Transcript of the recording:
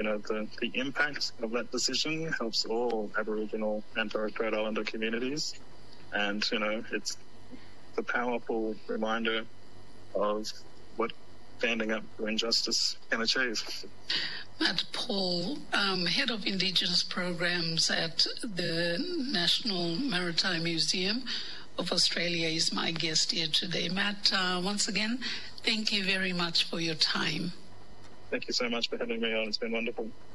the impact of that decision helps all Aboriginal and Torres Strait Islander communities. And, it's a powerful reminder of what standing up for injustice can achieve. Matt Paul, Head of Indigenous Programs at the National Maritime Museum of Australia, is my guest here today. Matt, once again, thank you very much for your time. Thank you so much for having me on. It's been wonderful.